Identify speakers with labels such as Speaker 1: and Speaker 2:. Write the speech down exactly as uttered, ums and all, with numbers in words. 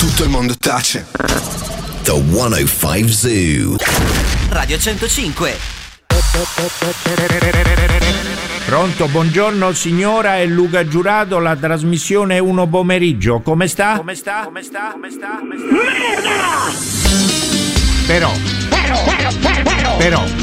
Speaker 1: tutto il mondo tace.
Speaker 2: The centocinque Zoo.
Speaker 3: Radio centocinque.
Speaker 4: Pronto, buongiorno signora, è Luca Giurato, la trasmissione Uno Pomeriggio. Come sta? Come sta? Come sta? Come sta? Come sta? Merda! Però, però, però, però, però.